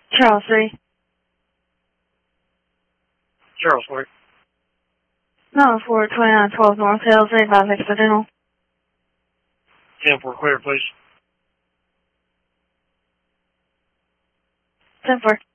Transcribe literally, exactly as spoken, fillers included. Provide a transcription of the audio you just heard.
Charles three. Charles four. No, four twenty-nine twelve North Hill, three five six Centennial. ten four clear, please. ten four.